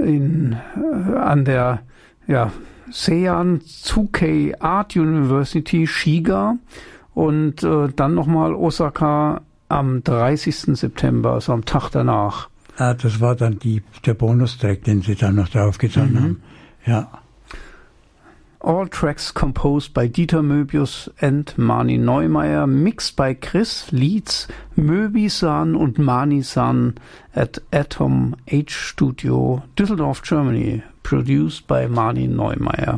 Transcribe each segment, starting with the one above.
an der Seian Tsukei Art University Shiga und dann nochmal Osaka am 30. September, also am Tag danach. Ah, das war dann der Bonustrack, den Sie dann noch draufgetan haben. Ja. All tracks composed by Dieter Möbius and Mani Neumeier, mixed by Chris Lietz, Möbi-san und Mani-san at Atom H Studio, Düsseldorf, Germany, produced by Mani Neumeier.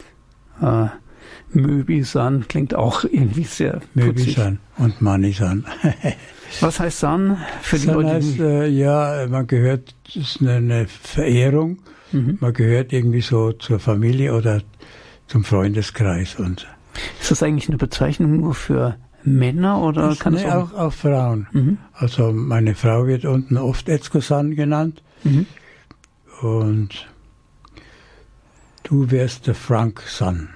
Möbi-san klingt auch irgendwie sehr putzig. Möbi-san und Mani-san. Was heißt San? Für die San Leute, heißt, man gehört, das ist eine Verehrung, man gehört irgendwie so zur Familie oder zum Freundeskreis. Und ist das eigentlich eine Bezeichnung nur für Männer oder kann es auch Frauen? Also meine Frau wird unten oft Etzko-san genannt und du wärst der Frank-san.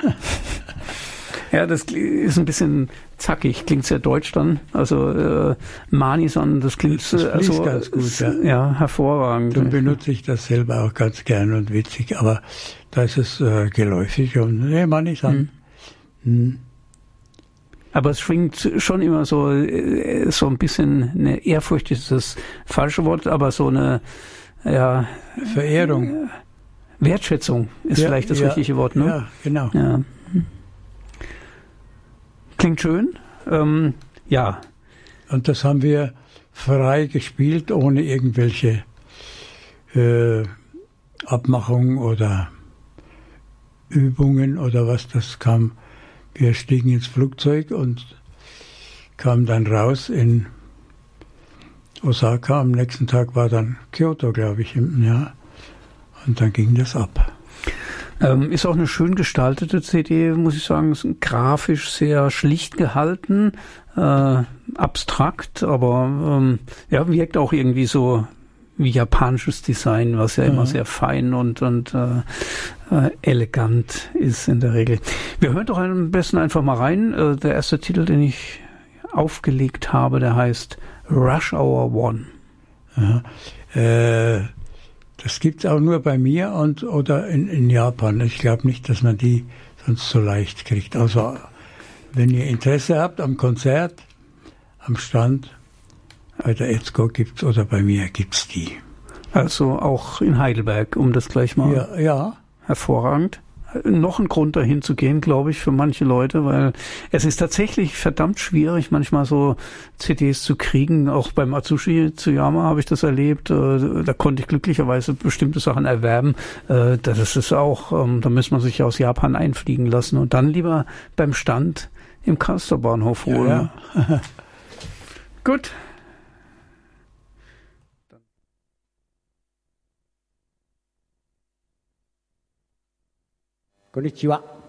Ja, das ist ein bisschen zackig, klingt sehr deutsch dann. Also Mani-san, das klingt also, ganz gut. Ja, hervorragend. Dann benutze ich das selber auch ganz gern und witzig, aber da ist es geläufig und Mani-san. Aber es schwingt schon immer so ein bisschen eine Ehrfurcht, ist das falsche Wort, aber so eine Verehrung. Wertschätzung ist vielleicht das richtige Wort, ne? Ja, genau. Ja. Klingt schön. Ja. Und das haben wir frei gespielt, ohne irgendwelche Abmachungen oder Übungen oder was. Das kam. Wir stiegen ins Flugzeug und kamen dann raus in Osaka. Am nächsten Tag war dann Kyoto, glaube ich, ja. Und dann ging das ab. Ist auch eine schön gestaltete CD, muss ich sagen. Ist grafisch sehr schlicht gehalten, abstrakt, aber wirkt auch irgendwie so wie japanisches Design, was ja immer sehr fein und elegant ist in der Regel. Wir hören doch am besten einfach mal rein. Der erste Titel, den ich aufgelegt habe, der heißt Rush Hour One. Das gibt es auch nur bei mir oder in Japan. Ich glaube nicht, dass man die sonst so leicht kriegt. Also wenn ihr Interesse habt am Konzert, am Stand, bei der Etzko gibt's oder bei mir gibt's die. Also auch in Heidelberg, um das gleich mal. Ja. Hervorragend. Noch ein Grund dahin zu gehen, glaube ich, für manche Leute, weil es ist tatsächlich verdammt schwierig, manchmal so CDs zu kriegen. Auch beim Atsushi Tsuyama habe ich das erlebt. Da konnte ich glücklicherweise bestimmte Sachen erwerben. Das ist auch, da muss man sich aus Japan einfliegen lassen und dann lieber beim Stand im Castor-Bahnhof holen. Ja. Gut. Konnichiwa.